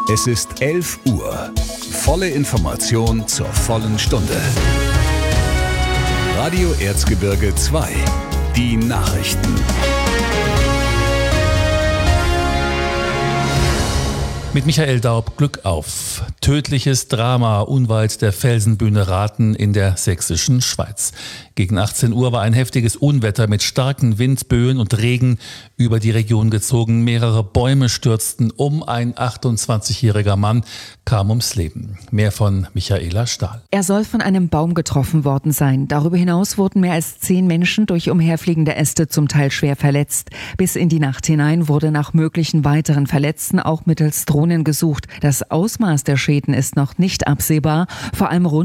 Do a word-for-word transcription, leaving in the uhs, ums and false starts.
Es ist elf Uhr. Volle Information zur vollen Stunde. Radio Erzgebirge zwei. Die Nachrichten. Mit Michael Daub, Glück auf. Tödliches Drama unweit der Felsenbühne Rathen in der sächsischen Schweiz. Gegen achtzehn Uhr war ein heftiges Unwetter mit starken Windböen und Regen über die Region gezogen. Mehrere Bäume stürzten um. Ein achtundzwanzigjähriger Mann kam ums Leben. Mehr von Michaela Stahl. Er soll von einem Baum getroffen worden sein. Darüber hinaus wurden mehr als zehn Menschen durch umherfliegende Äste zum Teil schwer verletzt. Bis in die Nacht hinein wurde nach möglichen weiteren Verletzten auch mittels Drohnen gesucht. Das Ausmaß der Schäden ist noch nicht absehbar. Vor allem rund